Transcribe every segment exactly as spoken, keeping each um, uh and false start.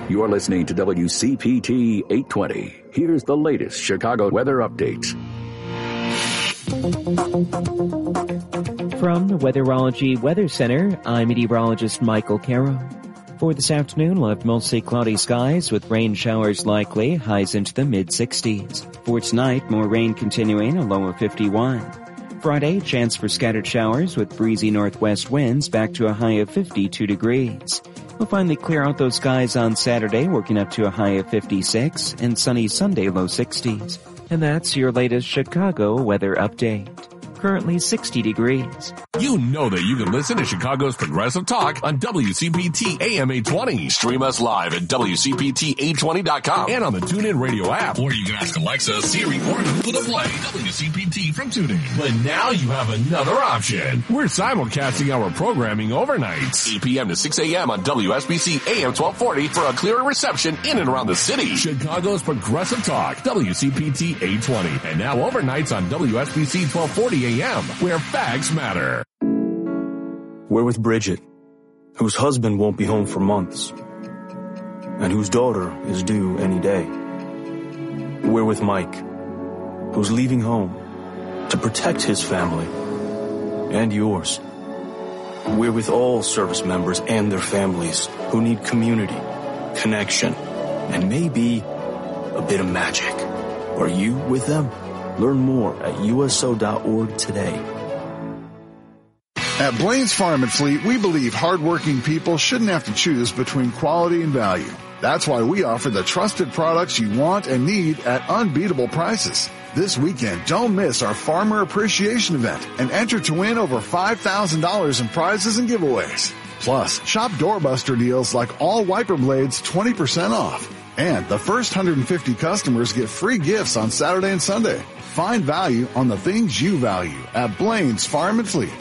You're listening to W C P T eight twenty. Here's the latest Chicago weather updates. From the Weatherology Weather Center, I'm meteorologist Michael Caro. For this afternoon, we'll have mostly cloudy skies with rain showers likely, highs into the mid-sixties. For tonight, more rain continuing, a low of fifty-one. Friday, chance for scattered showers with breezy northwest winds back to a high of fifty-two degrees. We'll finally clear out those skies on Saturday, working up to a high of fifty-six, and sunny Sunday, low sixties. And that's your latest Chicago weather update. Currently sixty degrees. You know that you can listen to Chicago's Progressive Talk on W C P T A M eight twenty. Stream us live at W C P T eight twenty dot com and on the TuneIn Radio app. Or you can ask Alexa, Siri, or Google to play W C P T from TuneIn. But now you have another option. We're simulcasting our programming overnight, eight p.m. to six a.m. on W S B C A M twelve forty for a clearer reception in and around the city. Chicago's Progressive Talk, W C P T eight twenty. And now overnights on W S B C twelve forty a m, where facts matter. We're with Bridget, whose husband won't be home for months, and whose daughter is due any day. We're with Mike, who's leaving home to protect his family and yours. We're with all service members and their families who need community, connection, and maybe a bit of magic. Are you with them? Learn more at U S O dot org today. At Blaine's Farm and Fleet, we believe hardworking people shouldn't have to choose between quality and value. That's why we offer the trusted products you want and need at unbeatable prices. This weekend, don't miss our Farmer Appreciation Event and enter to win over five thousand dollars in prizes and giveaways. Plus, shop doorbuster deals like all wiper blades twenty percent off. And the first one hundred fifty customers get free gifts on Saturday and Sunday. Find value on the things you value at Blaine's Farm and Fleet.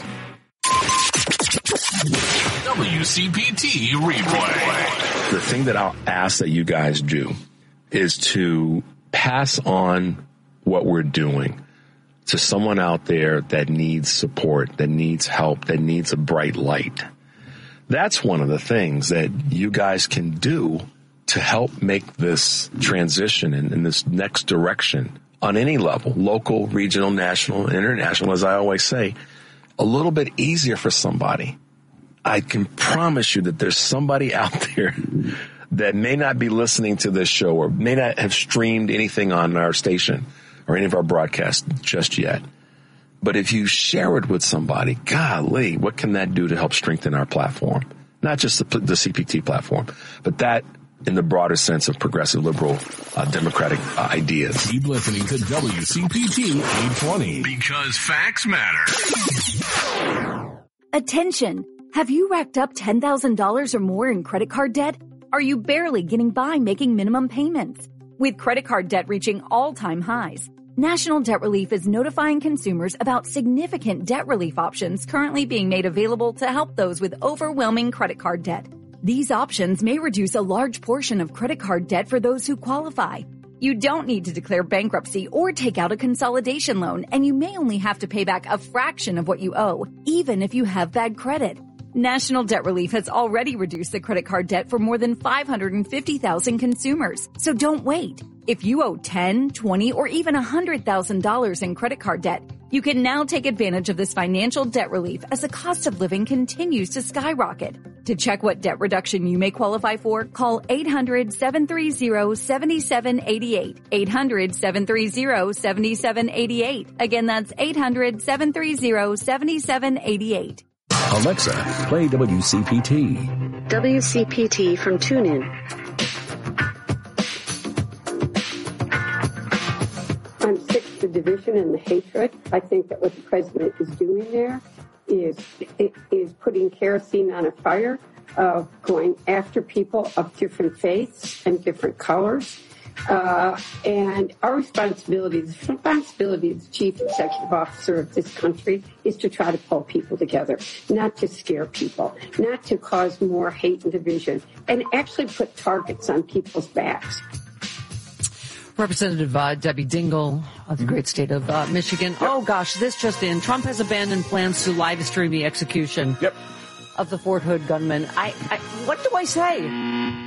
W C P T Replay. The thing that I'll ask that you guys do is to pass on what we're doing to someone out there that needs support, that needs help, that needs a bright light. That's one of the things that you guys can do to help make this transition in, in this next direction on any level, local, regional, national, international, as I always say, a little bit easier for somebody. I can promise you that there's somebody out there that may not be listening to this show or may not have streamed anything on our station or any of our broadcasts just yet. But if you share it with somebody, golly, what can that do to help strengthen our platform? Not just the, the C P T platform, but that in the broader sense of progressive, liberal, uh, democratic uh, ideas. Keep listening to W C P T eight twenty because facts matter. Attention! Have you racked up ten thousand dollars or more in credit card debt? Are you barely getting by making minimum payments? With credit card debt reaching all-time highs, National Debt Relief is notifying consumers about significant debt relief options currently being made available to help those with overwhelming credit card debt. These options may reduce a large portion of credit card debt for those who qualify. You don't need to declare bankruptcy or take out a consolidation loan, and you may only have to pay back a fraction of what you owe, even if you have bad credit. National Debt Relief has already reduced the credit card debt for more than five hundred fifty thousand consumers. So don't wait. If you owe ten, twenty, or even one hundred thousand dollars in credit card debt, you can now take advantage of this financial debt relief as the cost of living continues to skyrocket. To check what debt reduction you may qualify for, call eight hundred, seven three zero, seven seven eight eight. eight hundred, seven three zero, seven seven eight eight. Again, that's eight hundred, seven three zero, seven seven eight eight. Alexa, play W C P T. W C P T from TuneIn. I'm sick of the division and the hatred. I think that what the president is doing there is is putting kerosene on a fire, of going after people of different faiths and different colors. Uh, and our responsibility, the responsibility of the chief executive officer of this country is to try to pull people together, not to scare people, not to cause more hate and division, and actually put targets on people's backs. Representative uh, Debbie Dingell of the great state of uh, Michigan. Yep. Oh, gosh, this just in. Trump has abandoned plans to live stream the execution yep. of the Fort Hood gunman. I, I, what do I say?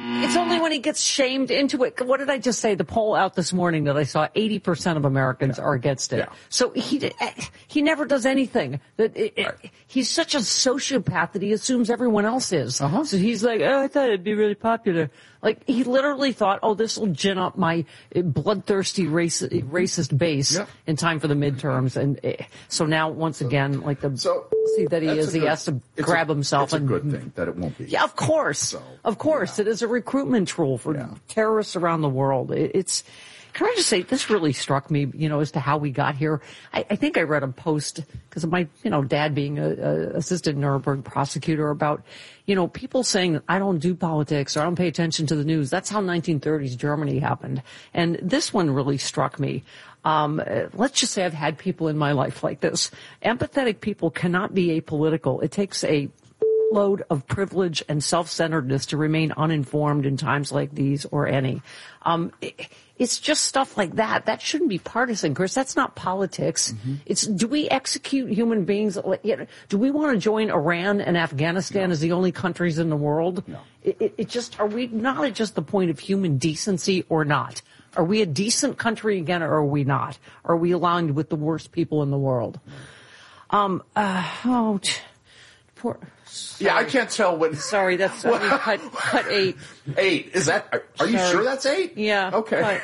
It's only when he gets shamed into it. What did I just say? The poll out this morning that I saw, eighty percent of Americans yeah. are against it. Yeah. So he he never does anything. That it, right. it, He's such a sociopath that he assumes everyone else is. Uh-huh. So he's like, oh, I thought it'd be really popular. Like, he literally thought, oh, this will gin up my bloodthirsty race, racist base yeah. in time for the midterms. And uh, so now, once again, like the so, see that he is, good, he has to grab a, himself. It's a and, good thing that it won't be. Yeah, of course. So, of course. Yeah. It is a recruitment tool for yeah. terrorists around the world. It, it's, can I just say, this really struck me, you know, as to how we got here. I, I think I read a post, because of my, you know, dad being a, a assistant Nuremberg prosecutor, about, you know, people saying, I don't do politics or I don't pay attention to the news. That's how nineteen thirties Germany happened. And this one really struck me. Um, let's just say I've had people in my life like this. Empathetic people cannot be apolitical. It takes a load of privilege and self-centeredness to remain uninformed in times like these or any. Um, it, it's just stuff like that. That shouldn't be partisan, Chris. That's not politics. Mm-hmm. It's, do we execute human beings? Do we want to join Iran and Afghanistan no. as the only countries in the world? No. It, it, it just, are we not at just the point of human decency or not? Are we a decent country again, or are we not? Are we aligned with the worst people in the world? Um, uh, oh, t- poor, sorry. Yeah, I can't tell what. Sorry, that's uh, cut, cut eight. Eight is that? Are, are you sure that's eight? Yeah. Okay.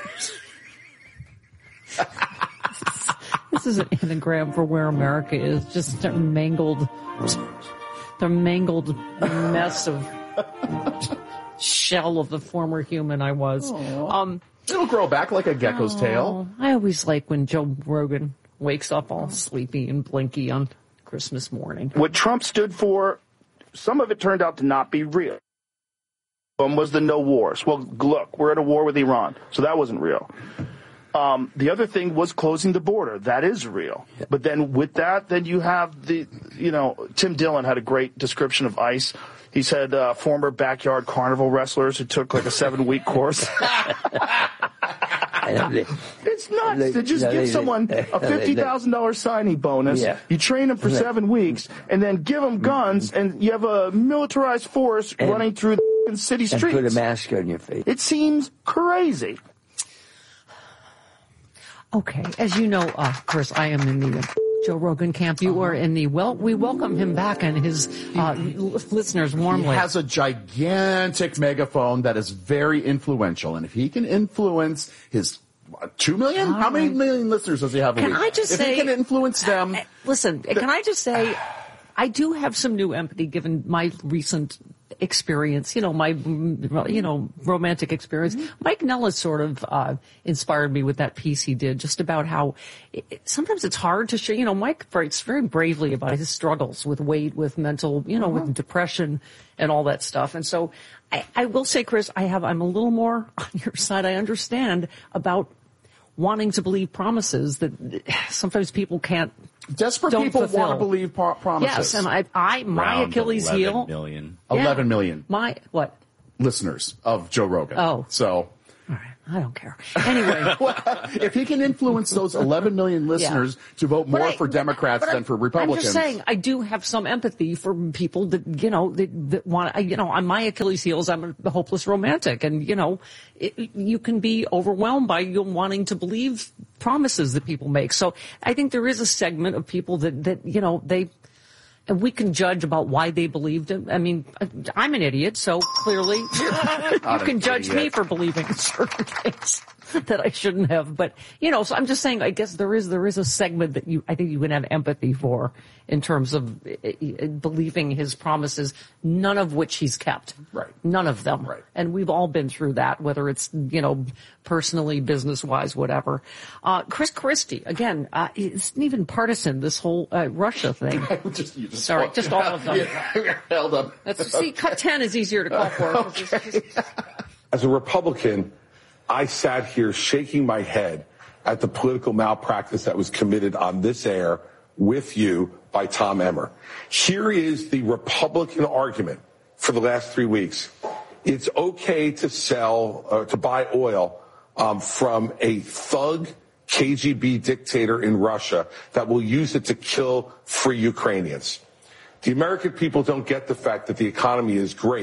This is an anagram for where America is. Just a mangled, the mangled mess of shell of the former human I was. Aww. Um. It'll grow back like a gecko's oh, tail. I always like when Joe Rogan wakes up all sleepy and blinky on Christmas morning. What Trump stood for, some of it turned out to not be real. One was the no wars. Well, look, we're at a war with Iran, so that wasn't real. Um, the other thing was closing the border. That is real. But then with that, then you have the, you know, Tim Dillon had a great description of ICE. He said uh, former backyard carnival wrestlers who took like a seven-week course. It's nuts to just give someone a fifty thousand dollars signing bonus. Yeah. You train them for seven weeks, and then give them guns, and you have a militarized force and, running through the city streets. And put a mask on your face. It seems crazy. Okay, as you know, uh, Chris, I am in the Joe Rogan camp. You uh-huh. are in the, well, we welcome him back and his uh, he, listeners warmly. He has a gigantic megaphone that is very influential, and if he can influence his uh, two million, All how right. many million listeners does he have a can week? I just if say, he can influence them. Uh, listen, the, can I just say, I do have some new empathy given my recent experience, you know, my, you know, romantic experience. Mm-hmm. Mike Nellis sort of uh, inspired me with that piece he did, just about how it, it, sometimes it's hard to share. You know, Mike writes very bravely about his struggles with weight, with mental, you know, mm-hmm. with depression and all that stuff. And so I, I will say, Chris, I have, I'm a little more on your side. I understand about wanting to believe promises that sometimes people can't. Desperate Don't people fulfill. want to believe pro- promises. Yes, and I, I my Around Achilles eleven heel. Million. Yeah, eleven million. My what? Listeners of Joe Rogan. Oh, so. All right, I don't care. Anyway, well, if he can influence those eleven million listeners yeah. to vote more I, for Democrats than for Republicans, I'm just saying I do have some empathy for people that you know that, that want. You know, on my Achilles heels, I'm a hopeless romantic, and you know, it, you can be overwhelmed by you wanting to believe promises that people make. So I think there is a segment of people that that you know they. And we can judge about why they believed it. I mean, I'm an idiot, so clearly you can judge idiot. me for believing certain things that I shouldn't have. But, you know, so I'm just saying, I guess there is there is a segment that you I think you can have empathy for in terms of uh, believing his promises, none of which he's kept. Right. None of them. Right. And we've all been through that, whether it's, you know, personally, business-wise, whatever. Uh, Chris Christie, again, uh, it's not even partisan, this whole uh, Russia thing. just, you just Sorry, just all of them. Yeah, held up. That's, see, cut ten is easier to call for. Okay. As a Republican, I sat here shaking my head at the political malpractice that was committed on this air with you by Tom Emmer. Here is the Republican argument for the last three weeks. It's okay to sell, uh, to buy oil um, from a thug K G B dictator in Russia that will use it to kill free Ukrainians. The American people don't get the fact that the economy is great,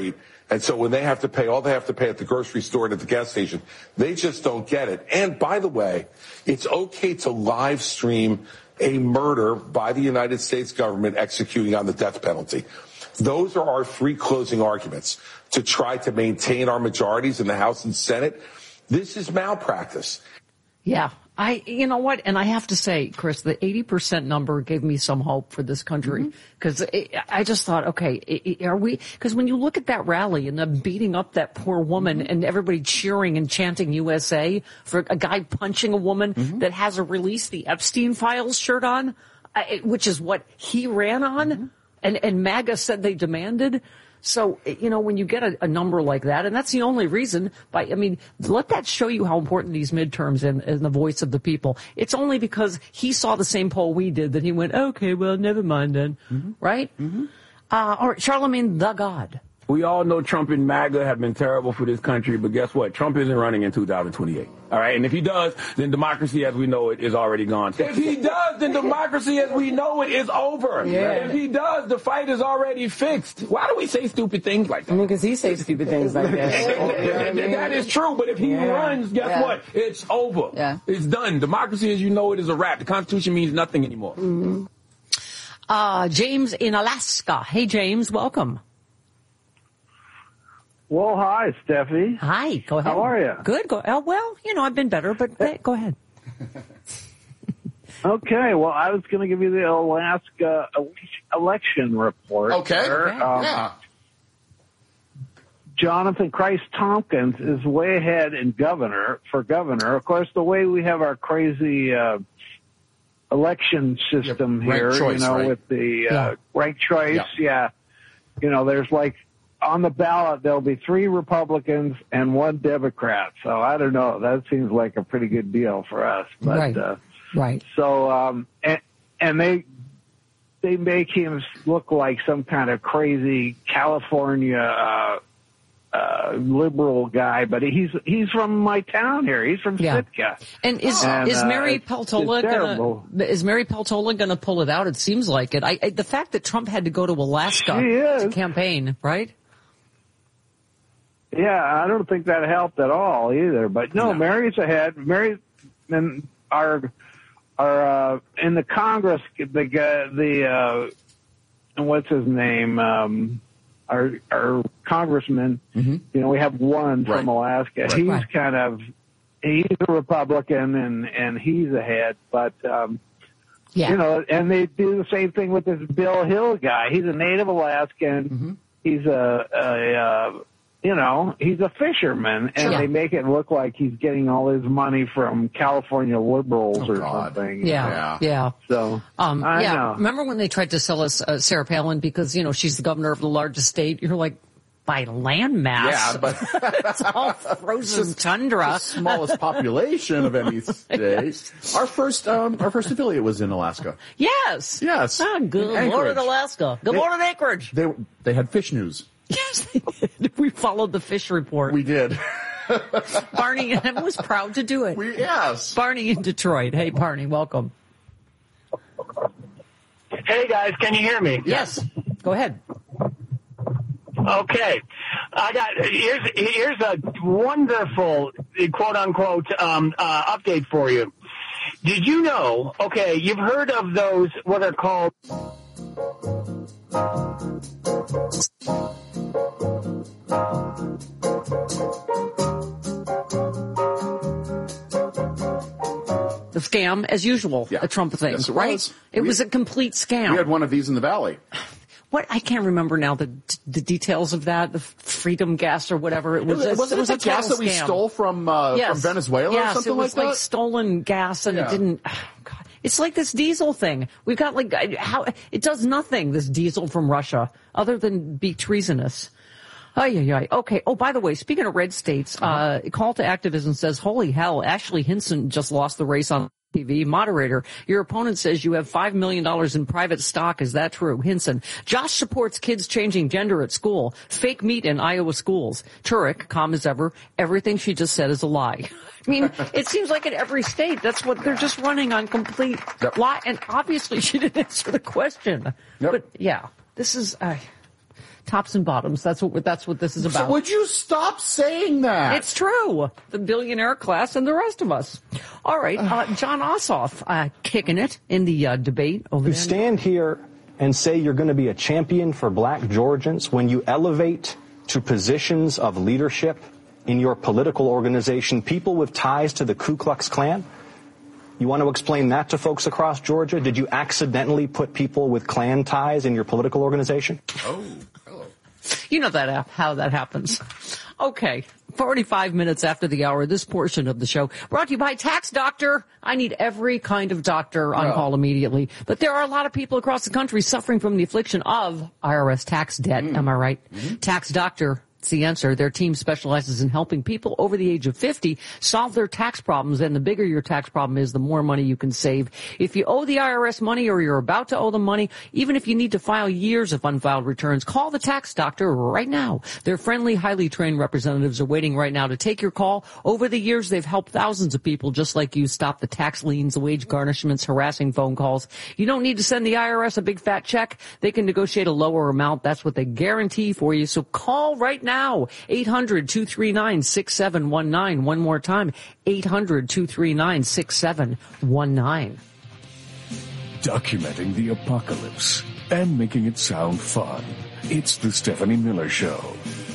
And so when they have to pay, all they have to pay at the grocery store and at the gas station, they just don't get it. And by the way, it's okay to live stream a murder by the United States government executing on the death penalty. Those are our three closing arguments to try to maintain our majorities in the House and Senate. This is malpractice. Yeah. I, you know what? And I have to say, Chris, the eighty percent number gave me some hope for this country. Because mm-hmm. I just thought, okay, are we, because when you look at that rally and them beating up that poor woman mm-hmm. and everybody cheering and chanting U S A for a guy punching a woman mm-hmm. that has a Release the Epstein Files shirt on, which is what he ran on, mm-hmm. and, and MAGA said they demanded. So, you know, when you get a, a number like that, and that's the only reason, by, I mean, let that show you how important these midterms and, and the voice of the people. It's only because he saw the same poll we did that he went, okay, well, never mind then. Mm-hmm. Right? Mm-hmm. Uh, all right, Charlemagne the God. We all know Trump and MAGA have been terrible for this country, but guess what? Trump isn't running in two thousand twenty-eight. All right? And if he does, then democracy as we know it is already gone. If he does, then democracy as we know it is over. Yeah. If he does, the fight is already fixed. Why do we say stupid things like that? I mean, because he says stupid things like that. that, that, that is true, but if he yeah. runs, guess yeah. what? It's over. Yeah. It's done. Democracy as you know it is a wrap. The Constitution means nothing anymore. Mm-hmm. Uh, James in Alaska. Hey, James, welcome. Well, hi, Steffi. Hi, go ahead. How are you? Good. Go. Oh, well, you know, I've been better, but hey, go ahead. Okay, well, I was going to give you the Alaska election report. Okay. okay. Um, yeah. Jonathan Christ Tompkins is way ahead in governor for governor. Of course, the way we have our crazy uh, election system yeah, here, choice, you know, right? with the uh, yeah. ranked choice, yeah. yeah, you know, there's like. On the ballot, there'll be three Republicans and one Democrat. So I don't know. That seems like a pretty good deal for us. But, right. Uh, right. So, um, and, and they, they make him look like some kind of crazy California, uh, uh, liberal guy, but he's, he's from my town here. He's from yeah. Sitka. And is, and, is Mary uh, Peltola gonna, is Mary Peltola gonna pull it out? It seems like it. I, I, the fact that Trump had to go to Alaska to campaign, right? Yeah, I don't think that helped at all either. But no, no. Mary's ahead. Mary and our our uh, in the Congress, the guy, the uh, what's his name? Um, our our congressman. Mm-hmm. You know, we have one right. from Alaska. Right. He's right. kind of he's a Republican and and he's ahead, but. Um, Yeah. You know, and they do the same thing with this Bill Hill guy. He's a native Alaskan. Mm-hmm. He's a, a uh, you know, he's a fisherman, and yeah. they make it look like he's getting all his money from California liberals oh, or God. something. Yeah, yeah. yeah. So, um, I yeah. know. Remember when they tried to sell us uh, Sarah Palin because, you know, she's the governor of the largest state? You're like, by land mass. Yeah, but it's all frozen it's tundra. The smallest population of any state. Yes. Our first, um, our first affiliate was in Alaska. Yes. Yes. Oh, good morning, Alaska. Good they, morning, Anchorage. They they had fish news. Yes, they did. We followed the fish report. We did. Barney was proud to do it. We, yes. Barney in Detroit. Hey, Barney, welcome. Hey, guys, can you hear me? Yes. Go ahead. Okay, I got here's here's a wonderful quote unquote um, uh, update for you. Did you know? Okay, you've heard of those what are called the scam, as usual, yeah. a Trump thing, yes, it right? Was. It we, was a complete scam. We had one of these in the Valley. What I can't remember now the the details of that, the freedom gas or whatever it was. It was, it was it a the gas that we scam. stole from uh, yes. from Venezuela yes, or something it was like that? like stolen gas, and yeah. it didn't. Oh, God, it's like this diesel thing. We've got like how it does nothing. This diesel from Russia, other than be treasonous. Oh, yeah, yeah. Okay. Oh, by the way, speaking of red states, uh, Call to Activism says, holy hell, Ashley Hinson just lost the race on T V. Moderator, your opponent says you have five million dollars in private stock. Is that true? Hinson. Josh supports kids changing gender at school. Fake meat in Iowa schools. Turek, calm as ever. Everything she just said is a lie. I mean, it seems like in every state, that's what they're just running on complete yep. lie. And obviously she didn't answer the question. Yep. But yeah, this is, uh, tops and bottoms. That's what that's what this is about. So would you stop saying that? It's true. The billionaire class and the rest of us. All right, uh, John Ossoff uh, kicking it in the uh, debate over You there. stand here and say you're going to be a champion for black Georgians when you elevate to positions of leadership in your political organization people with ties to the Ku Klux Klan? You want to explain that to folks across Georgia? Did you accidentally put people with Klan ties in your political organization? Oh, hello. You know that how that happens. Okay, forty-five minutes after the hour, this portion of the show brought to you by Tax Doctor. I need every kind of doctor on No. call immediately. But there are a lot of people across the country suffering from the affliction of I R S tax debt. Mm. Am I right? Mm-hmm. Tax Doctor. It's the answer. Their team specializes in helping people over the age of fifty solve their tax problems, and the bigger your tax problem is, the more money you can save. If you owe the I R S money or you're about to owe them money, even if you need to file years of unfiled returns, call the Tax Doctor right now. Their friendly, highly trained representatives are waiting right now to take your call. Over the years, they've helped thousands of people just like you stop the tax liens, the wage garnishments, harassing phone calls. You don't need to send the I R S a big fat check. They can negotiate a lower amount. That's what they guarantee for you. So call right now. Now, eight hundred, two three nine, six seven one nine. One more time, eight hundred, two three nine, six seven one nine. Documenting the apocalypse and making it sound fun. It's the Stephanie Miller Show.